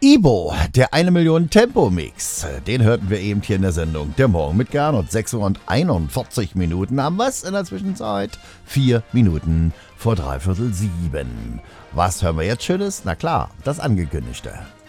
Ibo, der 1 Million Tempo-Mix, den hörten wir eben hier in der Sendung Der Morgen mit Gernot. 6 Uhr und 41 Minuten haben wir es in der Zwischenzeit. 4 Minuten vor 6:45. Was hören wir jetzt Schönes? Na klar, das Angekündigte.